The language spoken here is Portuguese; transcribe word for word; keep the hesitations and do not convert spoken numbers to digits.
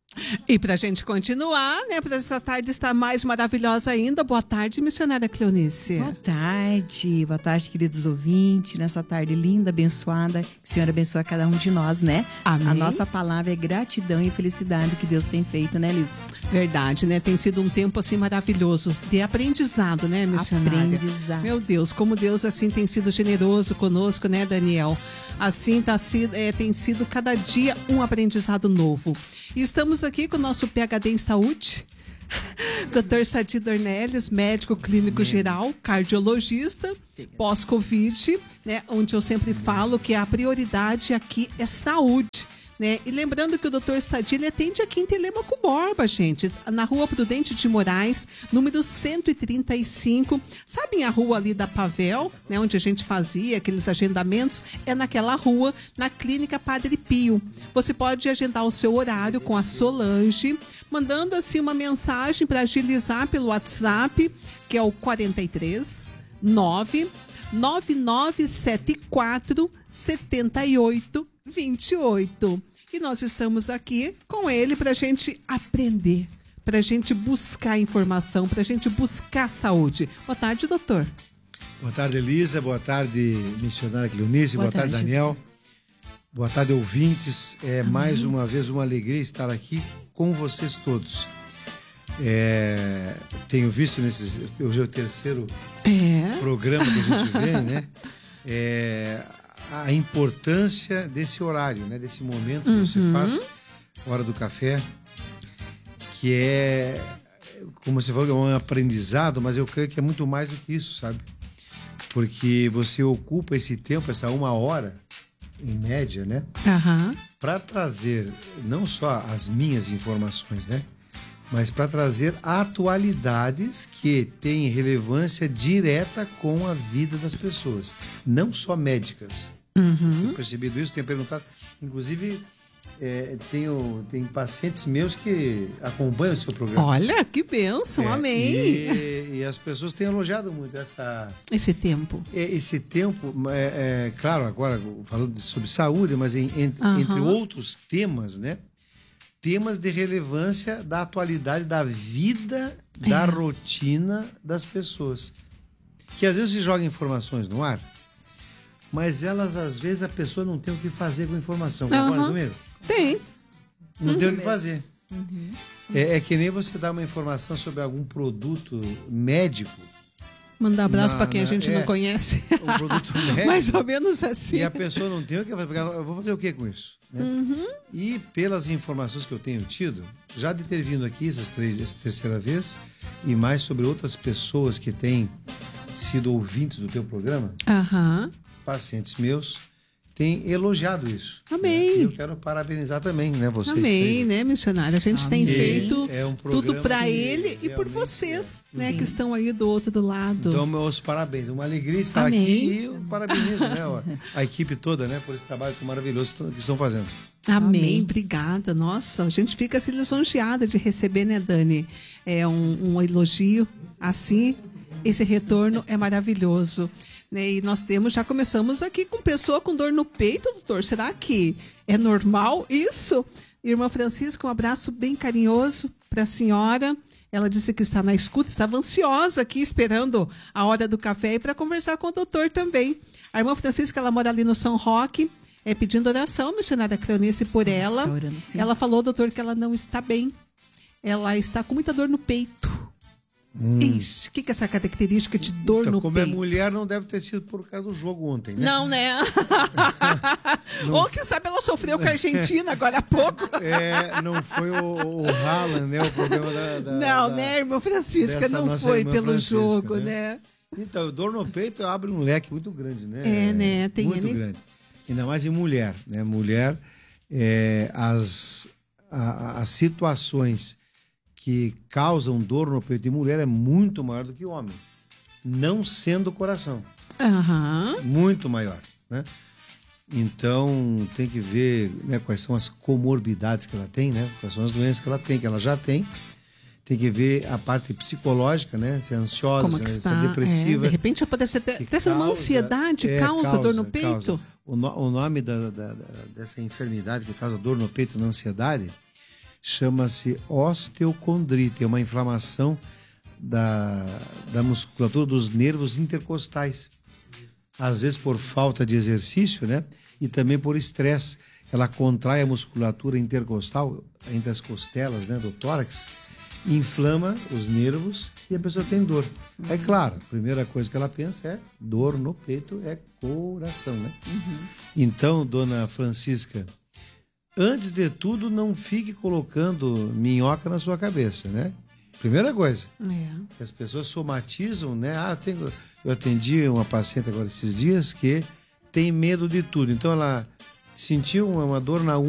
E para a gente continuar, né, para essa tarde estar mais maravilhosa ainda, boa tarde, missionária Cleonice. Boa tarde, boa tarde, queridos ouvintes, nessa tarde linda, abençoada, que o Senhor abençoe a cada um de nós, né? Amém. A nossa palavra é gratidão e felicidade que Deus tem feito, né, Liz? Verdade, né? Tem sido um tempo assim maravilhoso de aprendizado, né, missionária? Aprendizado. Meu Deus, como Deus assim tem sido generoso conosco, né, Daniel? Assim tá, é, tem sido cada dia um aprendizado novo. E estamos aqui com o nosso P H D em saúde, doutor Sadi Dornelles, médico clínico geral, cardiologista, pós-Covid, né? Onde eu sempre falo que a prioridade aqui é saúde. Né? E lembrando que o doutor Sadi, ele atende aqui em Telêmaco Borba, gente, na Rua Prudente de Moraes, número cento e trinta e cinco. Sabem a rua ali da Pavel, né, onde a gente fazia aqueles agendamentos? É naquela rua, na Clínica Padre Pio. Você pode agendar o seu horário com a Solange, mandando assim uma mensagem para agilizar pelo WhatsApp, que é o quarenta e três, nove, nove nove sete quatro, sete oito, vinte e oito. E nós estamos aqui com ele para a gente aprender, para a gente buscar informação, para a gente buscar saúde. Boa tarde, doutor. Boa tarde, Elisa. Boa tarde, missionária Cleonice. Boa, Boa tarde, tarde, Daniel. Boa tarde, ouvintes. É Amém. Mais uma vez uma alegria estar aqui com vocês todos. É, tenho visto nesses... Hoje é o terceiro é. programa que a gente vê, né? É... a importância desse horário, né? Desse momento que uhum. você faz, hora do café, que é, como você falou, é um aprendizado, mas eu creio que é muito mais do que isso, sabe? Porque você ocupa esse tempo, essa uma hora, em média, né? Uhum. Para trazer não só as minhas informações, né? Mas para trazer atualidades que têm relevância direta com a vida das pessoas, não só médicas. Uhum. Tenho percebido isso, tenho perguntado. Inclusive, é, tenho, tenho pacientes meus que acompanham o seu programa. Olha, que bênção, é, amém. E, e as pessoas têm elogiado muito essa, esse tempo. Esse tempo, é, é, claro, agora falando sobre saúde, mas em, em, uhum. entre outros temas, né? Temas de relevância da atualidade da vida, da é. rotina das pessoas. Que às vezes se joga informações no ar, mas elas, às vezes, a pessoa não tem o que fazer com a informação. Concorda uhum. comigo? Tem. Não uhum. tem o que fazer. Uhum. É, é que nem você dar uma informação sobre algum produto médico. Mandar abraço para quem a gente é, não conhece. Um produto médico. Mais ou menos assim. E a pessoa não tem o que fazer. Eu vou fazer o que com isso? Né? Uhum. E pelas informações que eu tenho tido, já de ter vindo aqui essas três, essa terceira vez, e mais sobre outras pessoas que têm sido ouvintes do teu programa, uhum. pacientes meus, têm elogiado isso. Amém. Né? Eu quero parabenizar também, né, vocês. Amém, três. né, missionária? A gente Amém. tem feito é um tudo para ele e por vocês, é. né, Sim. que estão aí do outro lado. Então, meus parabéns. Uma alegria estar Amém. aqui e eu parabenizo, né, a equipe toda, né, por esse trabalho tão maravilhoso que estão fazendo. Amém. Amém, obrigada. Nossa, a gente fica assim lisonjeada de receber, né, Dani? É um, um elogio assim, esse retorno é maravilhoso. Né? E nós temos, já começamos aqui com pessoa com dor no peito, doutor. Será que é normal isso? Irmã Francisca, um abraço bem carinhoso para a senhora. Ela disse que está na escuta, estava ansiosa aqui esperando a hora do café e para conversar com o doutor também. A irmã Francisca, ela mora ali no São Roque, é, pedindo oração, missionária Cleonice, por ela. Orando, ela falou, doutor, que ela não está bem. Ela está com muita dor no peito. Hum. Ixi, o que, que é essa característica de dor então, no como peito? Como é mulher, não deve ter sido por causa do jogo ontem, né? Não, né? Não. Ou quem sabe ela sofreu com a Argentina agora há pouco. É, não foi o, o Haaland, né? O problema da... da não, da, né, irmã Francisca? Não foi pelo jogo, né? né? Então, dor no peito abre um leque muito grande, né? É, né? Tem muito ele... grande. Ainda mais em mulher, né? Mulher, é, as, a, as situações que causam dor no peito de mulher é muito maior do que o homem, não sendo o coração. Uhum. Muito maior, né? Então tem que ver, né, quais são as comorbidades que ela tem, né? Quais são as doenças que ela tem, que ela já tem. Tem que ver a parte psicológica, né? Se é ansiosa, Como se, que é, está? se é depressiva. É, de repente pode ser até, até causa, uma ansiedade, é, causa, causa dor no peito. Causa. O, no, o nome da, da, da, dessa enfermidade que causa dor no peito na ansiedade chama-se osteocondrite, é uma inflamação da, da musculatura dos nervos intercostais. Às vezes por falta de exercício, né? E também por estresse. Ela contrai a musculatura intercostal, entre as costelas, né, do tórax, inflama os nervos e a pessoa tem dor. Uhum. É claro, a primeira coisa que ela pensa é dor no peito, é coração, né? Uhum. Então, dona Francisca, antes de tudo, não fique colocando minhoca na sua cabeça, né? Primeira coisa. É. As pessoas somatizam, né? Ah, eu, tenho, eu atendi uma paciente agora esses dias que tem medo de tudo. Então, ela sentiu uma dor na